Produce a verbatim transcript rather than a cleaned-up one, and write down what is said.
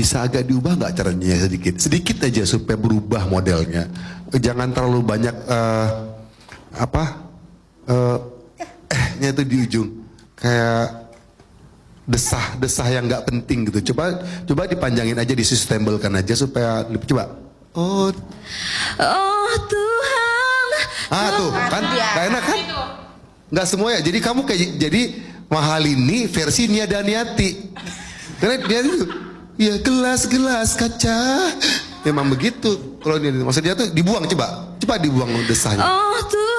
bisa agak diubah nggak caranya sedikit? Sedikit aja supaya berubah modelnya. Jangan terlalu banyak uh, apa? Uh, eh-nya itu di ujung. Kayak desah-desah yang nggak penting gitu. Coba coba dipanjangin aja, disustainablekan aja supaya coba. Oh. Oh Tuhan. Ah tuh kan, gak enak kan? Nggak semua ya. Jadi kamu kayak jadi Mahal ini versi Nia Daniati. Karena dia itu, ya gelas-gelas kaca. Memang begitu. Kalau dia maksudnya tuh dibuang, coba, coba dibuang desahnya. Oh Tuhan.